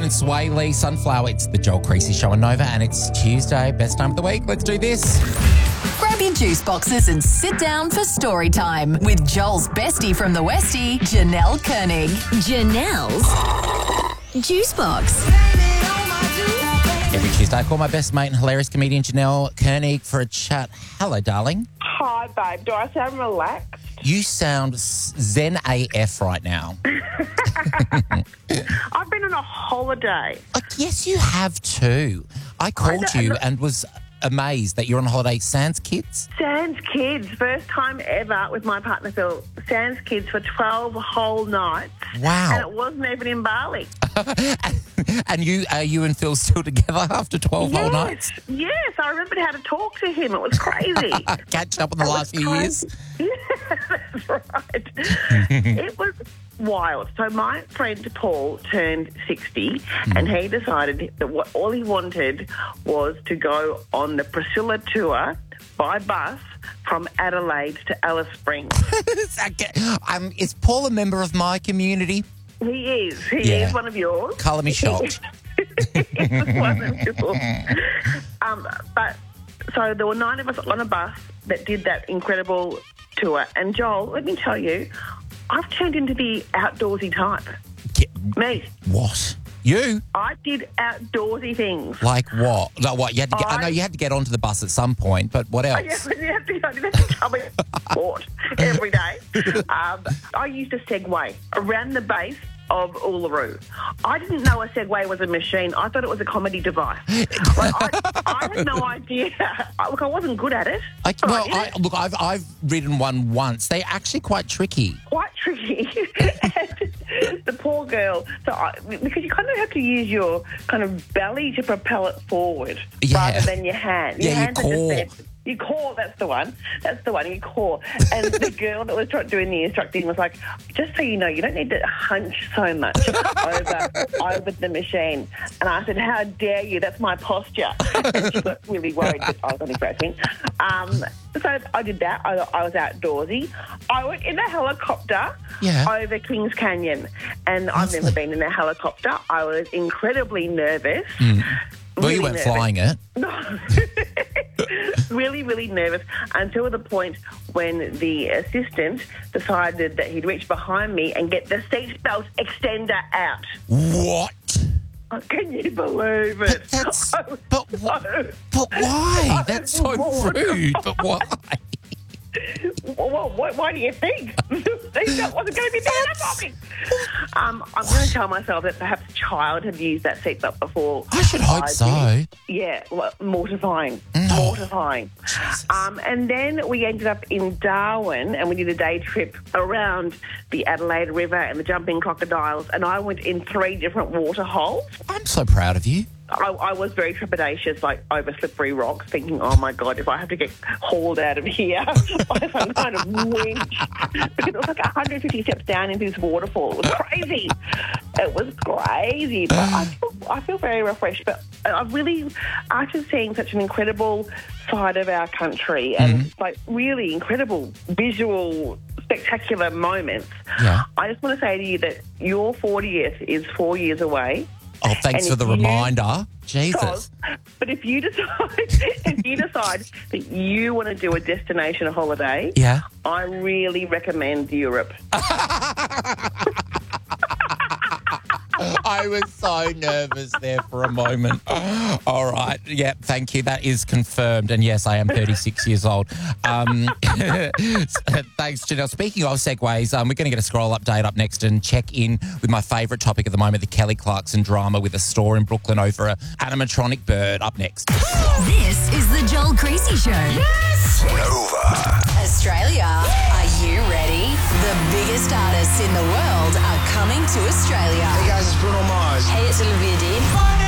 Byrne and Sway Lee, Sunflower. It's the Joel Creasy Show on Nova, and it's Tuesday, best time of the week. Let's do this. Grab your juice boxes and sit down for story time with Joel's bestie from the Westie, Janelle Koenig. Janelle's Juice Box. Every Tuesday, I call my best mate and hilarious comedian Janelle Koenig for a chat. Hello, darling. Hi, babe. Do I sound relaxed? You sound zen AF right now. I've been on a holiday. Yes, you have too. I called you and was amazed that you're on holiday. Sans kids? Sans kids. First time ever with my partner Phil. Sans kids for 12 whole nights. Wow. And it wasn't even in Bali. And you and Phil still together after 12 whole nights? Yes, I remembered how to talk to him. It was crazy. Catch up in the last few years? Yeah, that's right. It was wild. So my friend Paul turned 60 and he decided that all he wanted was to go on the Priscilla tour by bus from Adelaide to Alice Springs. Is Paul a member of my community? He is. He is one of yours. Colour me shocked. He was one of yours. But so there were 9 of us on a bus that did that incredible tour. And Joel, let me tell you, I've turned into the outdoorsy type. Me. What? You? I did outdoorsy things. Like what? Like what? You had to get, I know you had to get onto the bus at some point, but what else? I didn't have to come in sport every day. I used a Segway around the base of Uluru. I didn't know a Segway was a machine. I thought it was a comedy device. I had no idea. Look, I wasn't good at it. I've ridden one once. They're actually quite tricky. Quite tricky. And the poor girl. Because you kind of have to use your kind of belly to propel it forward rather than your hand. Your hands core. You core, that's the one. That's the one, you core. And the girl that was doing the instructing was like, just so you know, you don't need to hunch so much over the machine. And I said, how dare you? That's my posture. And she got really worried that I was only crashing. So I did that. I was outdoorsy. I went in a helicopter over Kings Canyon. And I've never been in a helicopter. I was incredibly nervous. Well, you weren't flying it. No. Really, really nervous until the point when the assistant decided that he'd reach behind me and get the seatbelt extender out. What? Oh, can you believe it? But why? That's so rude. But why? Well, why do you think? That wasn't going to be big enough for me. I'm going to tell myself that perhaps a child had used that seatbelt before. I should hope so. Yeah, mortifying. No. Mortifying. And then we ended up in Darwin and we did a day trip around the Adelaide River and the jumping crocodiles, and I went in 3 different water holes. I'm so proud of you. I was very trepidatious, like over slippery rocks, thinking, oh my God, if I have to get hauled out of here by some kind of winch. Because it was like 150 steps down into this waterfall. It was crazy. It was crazy. But I feel very refreshed. But after seeing such an incredible side of our country and like really incredible visual spectacular moments, I just want to say to you that your 40th is 4 years away. Oh, thanks for the reminder. Jesus. But if you decide that you want to do a destination holiday, I really recommend Europe. I was so nervous there for a moment. All right. Yeah, thank you. That is confirmed. And yes, I am 36 years old. Thanks, Janelle. Speaking of segues, we're going to get a scroll update up next and check in with my favourite topic at the moment, the Kelly Clarkson drama with a store in Brooklyn over an animatronic bird. Up next. This is the Joel Creasy Show. Yes! Nova. Australia, are you ready? The biggest artists in the world are coming to Australia. Hey guys, it's Bruno Mars. Hey, it's Olivia Dean.